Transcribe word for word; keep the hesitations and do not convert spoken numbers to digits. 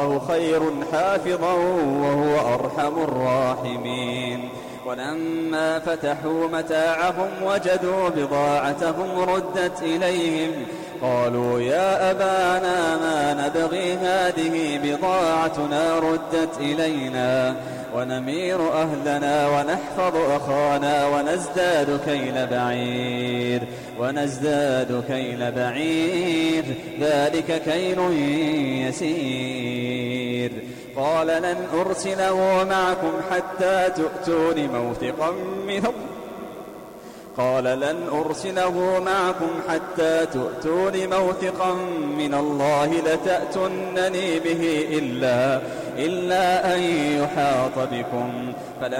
خير حافظا وهو أرحم الراحمين. ولما فتحوا متاعهم وجدوا بضاعتهم ردت إليهم قالوا يا أبانا ما نبغي هذه بضاعتنا ردت إلينا ونمير أهلنا ونحفظ أخانا ونزداد كيل بعير ونزداد كيل بعير ذلك كيل يسير. قال لن أرسله معكم حتى تؤتون موثقا من الله قال لن أرسله معكم حتى تؤتون موثقا من الله لتأتنني به إلا, إلا أن يحاط بكم